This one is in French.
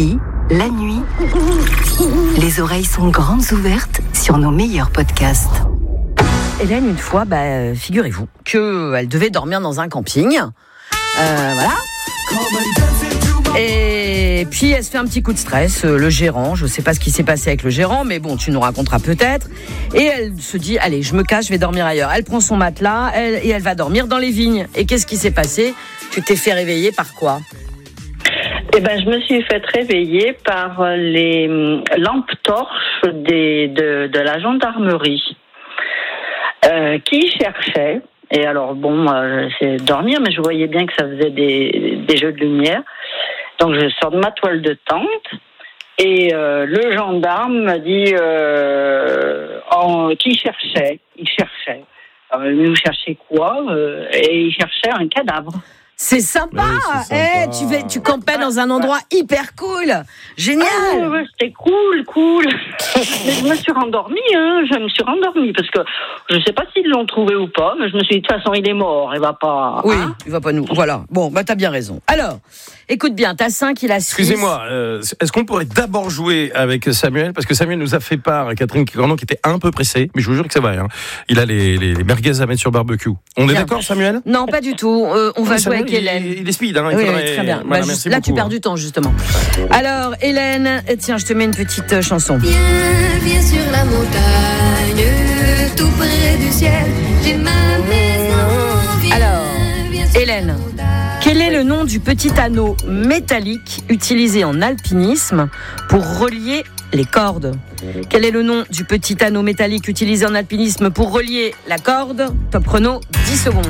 Ici, la nuit, les oreilles sont grandes ouvertes sur nos meilleurs podcasts. Hélène, une fois, figurez-vous qu'elle devait dormir dans un camping. Voilà. Et puis elle se fait un petit coup de stress, le gérant, je sais pas ce qui s'est passé avec le gérant, mais bon, tu nous raconteras peut-être. Et elle se dit, allez, je me cache, je vais dormir ailleurs. Elle prend son matelas et elle va dormir dans les vignes. Et qu'est-ce qui s'est passé ? Tu t'es fait réveiller par quoi ? Je me suis fait réveiller par les lampes torches de la gendarmerie qui cherchaient. Et alors j'essayais de dormir, mais je voyais bien que ça faisait des jeux de lumière. Donc je sors de ma toile de tente et le gendarme m'a dit qu'il cherchait. Il cherchait. Nous cherchait quoi et il cherchait un cadavre. C'est sympa, tu campais dans un endroit hyper cool, génial. Ouais, c'était cool. Mais je me suis rendormie, parce que je sais pas s'ils l'ont trouvé ou pas, mais je me suis dit de toute façon il est mort, il va pas. Oui, il va pas nous. Voilà. Bon, t'as bien raison. Alors, écoute bien, t'as 5, il a 6. Excusez-moi, est-ce qu'on pourrait d'abord jouer avec Samuel, parce que Samuel nous a fait part, Catherine Cornon qui était un peu pressée, mais je vous jure que c'est vrai. Hein. Il a les merguez à mettre sur barbecue. On est d'accord, Samuel ? Non, pas du tout. On va jouer avec Hélène. Il est speed, hein. Oui, très bien. Voilà, là, tu perds du temps, justement. Alors, Hélène, tiens, je te mets une petite chanson. Viens sur la montagne, tout près du ciel, j'ai ma maison. Alors, Hélène, quel est le nom du petit anneau métallique utilisé en alpinisme pour relier les cordes ? Quel est le nom du petit anneau métallique utilisé en alpinisme pour relier la corde ? Top chrono, 10 secondes.